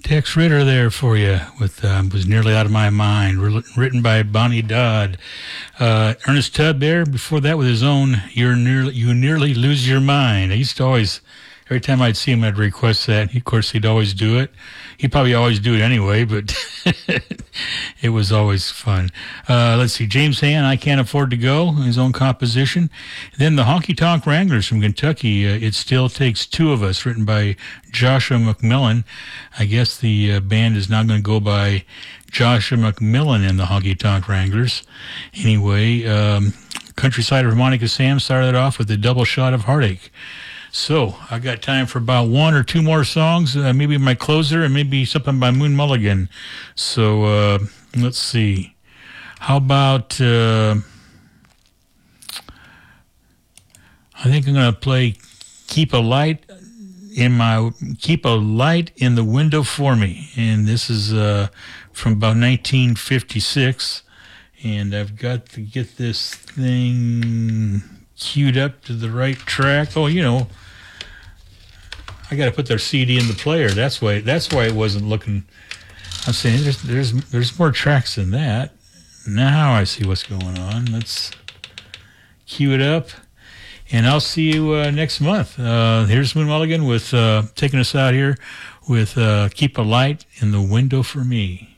Tex Ritter there for you with Was Nearly Out of My Mind, written by Bonnie Dodd. Ernest Tubb there before that with his own You Nearly Lose Your Mind. I used to always, every time I'd see him, I'd request that. Of course, he'd always do it. He'd probably always do it anyway, but it was always fun. Let's see, James Hand, I Can't Afford to Go, his own composition. Then the Honky Tonk Wranglers from Kentucky, It Still Takes Two of Us, written by Joshua McMillan. I guess the band is now going to go by Joshua McMillan and the Honky Tonk Wranglers. Anyway, Countryside Harmonica Sam started off with a double shot of Heartache. So I got time for about one or two more songs, maybe my closer and maybe something by Moon Mulligan. So let's see. How about, I think I'm going to play Keep a Light in the Window for Me. And this is from about 1956. And I've got to get this thing queued up to the right track. Oh, you know, I got to put their CD in the player. That's why it wasn't looking. I'm saying there's more tracks than that. Now I see what's going on. Let's cue it up, and I'll see you next month. Here's Moon Mulligan with taking us out here with Keep a Light in the Window for Me.